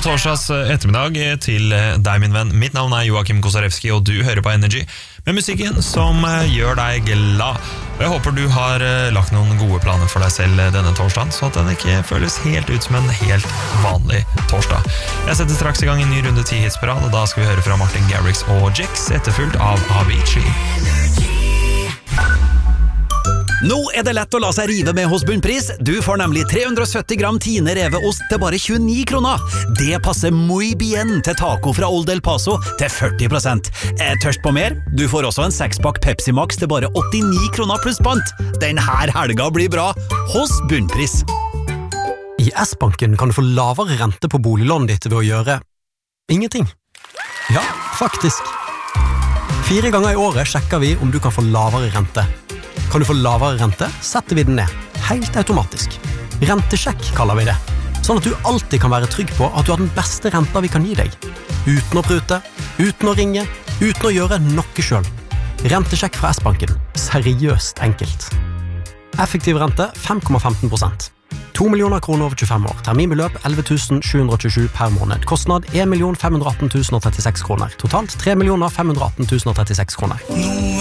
torsdags ettermiddag til deg, min venn. Mitt navn Joakim Kosarewski, og du hører på Energy med musikken som gjør deg glad. Og jeg håper du har lagt noen gode planer for deg selv denne torsdagen, så at den ikke føles helt ut som en helt vanlig torsdag. Jeg setter straks i gang en ny runde 10 hits på rad, og da skal vi høre fra Martin Garrix og Jex, etterfulgt av Avicii. Nå det lett å la seg rive med hos Bunnpris. Du får nemlig 370 gram Tine reveost til bare 29 kroner. Det passer muy bien til taco fra Old El Paso til 40%. Tørst på mer? Du får også en 6-pakk Pepsi Max til bare 89 kroner pluss pant. Den her helga blir bra hos Bunnpris. I S-banken kan du få lavere rente på boliglånet ditt ved å gjøre ingenting. Ja, faktisk. 4 ganger i året sjekker vi om du kan få lavere rente. Kan du få lavere rente, setter vi den ned. Helt automatisk. Rentesjekk kaller vi det. Sånn at du alltid kan være trygg på at du har den beste renta vi kan gi deg. Uten å prute, uten å ringe, uten å gjøre noe selv. Rentesjekk fra S-banken. Seriøst enkelt. Effektiv rente 5,15%. 2 millioner kroner over 25 år. Terminbeløp 11 727 per måned. Kostnad 1 518 036 kroner. Totalt 3 518 036 kroner.